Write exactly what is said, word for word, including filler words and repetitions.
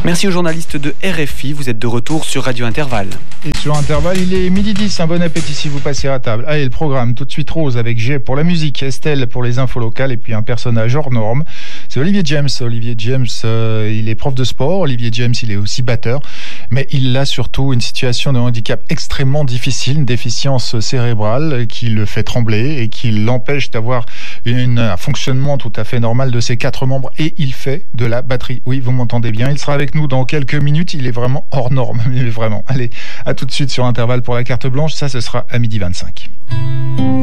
Merci aux journalistes de R F I, vous êtes de retour sur Radio Intervalle. Et sur Intervalle, il est midi dix, un bon appétit si vous passez à table. Allez, le programme, tout de suite Rose avec G pour la musique, Estelle pour les infos locales et puis un personnage hors norme. C'est Olivier James. Olivier James, euh, il est prof de sport. Olivier James, il est aussi batteur. Mais il a surtout une situation de handicap extrêmement difficile, une déficience cérébrale qui le fait trembler et qui l'empêche d'avoir une, un fonctionnement tout à fait normal de ses quatre membres. Et il fait de la batterie. Oui, vous m'entendez bien. Il sera avec nous dans quelques minutes. Il est vraiment hors norme. Il est vraiment. Allez, à tout de suite sur Intervalle pour la carte blanche. Ça, ce sera à midi vingt-cinq.